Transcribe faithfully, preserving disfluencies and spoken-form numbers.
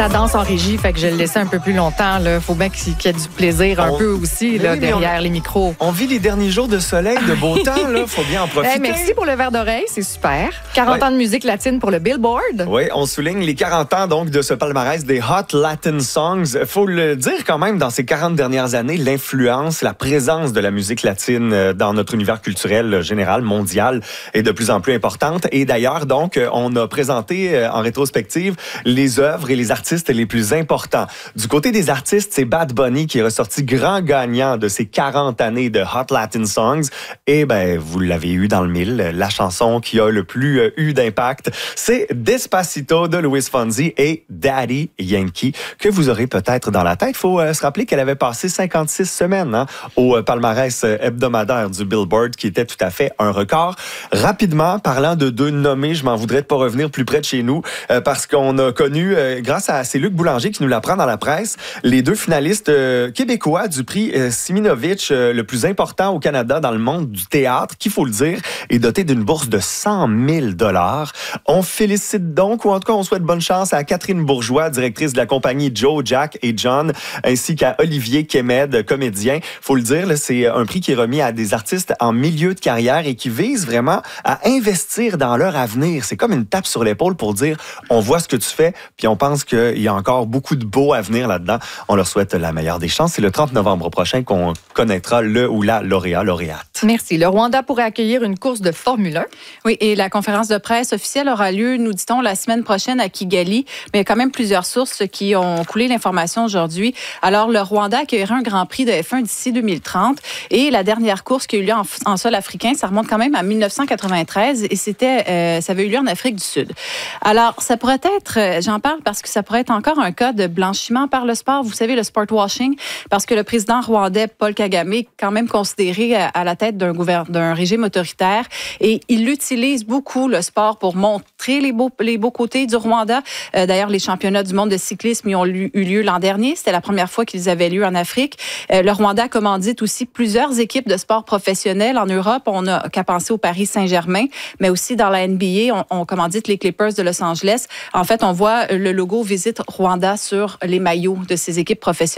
Ça danse en régie, fait que je le laissais un peu plus longtemps. Il faut bien qu'il y ait du plaisir un on... peu aussi là, oui, derrière on... les micros. On vit les derniers jours de soleil, de beau temps. Il faut bien en profiter. Hey, merci pour le verre d'oreille, c'est super. quarante ouais. ans de musique latine pour le Billboard. Oui, on souligne les quarante ans donc de ce palmarès des Hot Latin Songs. Il faut le dire quand même, dans ces quarante dernières années, l'influence, la présence de la musique latine dans notre univers culturel général, mondial, est de plus en plus importante. Et d'ailleurs, donc, on a présenté en rétrospective les œuvres et les artistes les plus importants. Du côté des artistes, c'est Bad Bunny qui est ressorti grand gagnant de ces quarante années de Hot Latin Songs. Et ben, vous l'avez eu dans le mille, la chanson qui a le plus euh, eu d'impact, c'est Despacito de Luis Fonsi et Daddy Yankee, que vous aurez peut-être dans la tête. Il faut euh, se rappeler qu'elle avait passé cinquante-six semaines hein, au euh, palmarès euh, hebdomadaire du Billboard, qui était tout à fait un record. Rapidement, parlant de deux nommés, je m'en voudrais de pas revenir plus près de chez nous, euh, parce qu'on a connu, euh, grâce à c'est Luc Boulanger qui nous l'apprend dans la presse, les deux finalistes euh, québécois du prix euh, Siminovitch, euh, le plus important au Canada dans le monde du théâtre, qu'il faut le dire, est doté d'une bourse de cent mille dollars. On félicite donc, ou en tout cas on souhaite bonne chance à Catherine Bourgeois, directrice de la compagnie Joe, Jack et John, ainsi qu'à Olivier Kemed, comédien. Faut le dire, là, c'est un prix qui est remis à des artistes en milieu de carrière et qui vise vraiment à investir dans leur avenir. C'est comme une tape sur l'épaule pour dire, on voit ce que tu fais, puis on pense qu'il y a encore beaucoup de beau à venir là-dedans. On leur souhaite la meilleure des chances. C'est le trente novembre prochain qu'on connaîtra le ou la lauréat, lauréate. Merci. Le Rwanda pourrait accueillir une course de Formule un. Oui, et la conférence de presse officielle aura lieu, nous dit-on, la semaine prochaine à Kigali. Mais il y a quand même plusieurs sources qui ont coulé l'information aujourd'hui. Alors, le Rwanda accueillera un Grand Prix de F un d'ici deux mille trente. Et la dernière course qui a eu lieu en, en sol africain, ça remonte quand même à dix-neuf cent quatre-vingt-treize et c'était, euh, ça avait eu lieu en Afrique du Sud. Alors, ça pourrait être, j'en parle parce que ça pourrait être encore un cas de blanchiment par le sport. Vous savez, le sport washing, parce que le président rwandais, Paul Kagame, est quand même considéré à la tête d'un, gouvern- d'un régime autoritaire et il utilise beaucoup le sport pour montrer les beaux, les beaux côtés du Rwanda. Euh, d'ailleurs, les championnats du monde de cyclisme y ont eu lieu l'an dernier. C'était la première fois qu'ils avaient lieu en Afrique. Euh, le Rwanda commandite aussi plusieurs équipes de sport professionnels en Europe. On n'a qu'à penser au Paris Saint-Germain, mais aussi dans la N B A, on, on commandite les Clippers de Los Angeles. En fait, on voit le logo Visit Rwanda sur les maillots de ces équipes professionnelles.